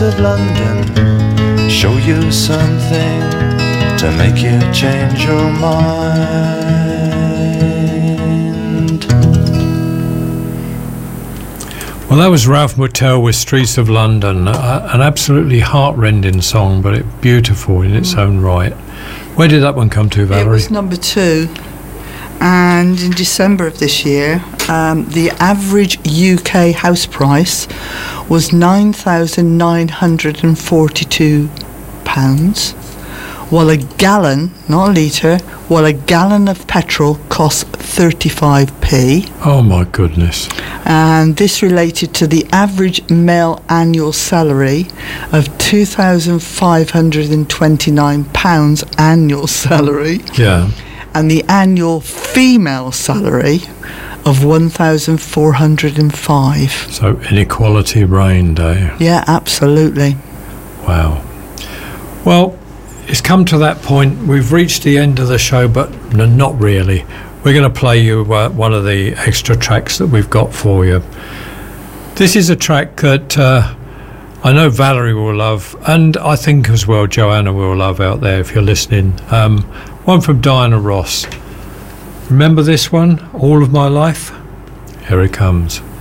of London show you something to make you change your mind. Well, that was Ralph Mottel with Streets of London, an absolutely heart-rending song, but beautiful in its own right. Where did that one come to, Valerie? It was number 2. And in December of this year, the average UK house price was £9,942, while a gallon, not a litre, while a gallon of petrol costs 35p. Oh my goodness. And this related to the average male annual salary of £2,529 annual salary. Yeah. And the annual female salary of £1,405. So inequality reigned, eh? Yeah, absolutely. Wow. Well, it's come to that point. We've reached the end of the show, but not really. We're going to play you one of the extra tracks that we've got for you. This is a track that I know Valerie will love, and I think as well Joanna will love out there if you're listening. One from Diana Ross. Remember this one, All of My Life? Here it comes.